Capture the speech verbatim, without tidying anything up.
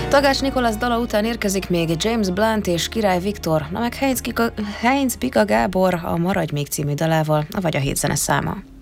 Tagács Nikolasz dala után érkezik még James Blunt és Király Viktor, na meg Heinz, Kika, Heinz Pika Gábor a Maradj még című dalával, a Vagy a hét zene száma.